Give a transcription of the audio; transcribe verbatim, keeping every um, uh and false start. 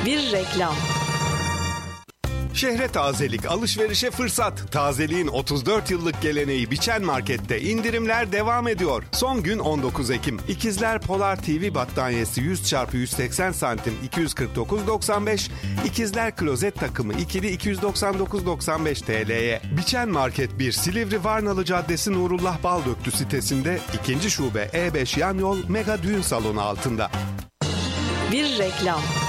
Bir reklam. Şehre tazelik, alışverişe fırsat. Tazeliğin otuz dört yıllık geleneği Biçen Market'te indirimler devam ediyor. Son gün on dokuz Ekim. İkizler Polar T V battaniyesi yüz çarpı yüz seksen santim iki yüz kırk dokuz doksan beş. İkizler klozet takımı ikili iki yüz doksan dokuz doksan beş T L'ye. Biçen Market bir Silivri Varnalı Caddesi Nurullah Baldöktü sitesinde, ikinci şube E beş yan yol Mega Düğün Salonu altında. Bir reklam.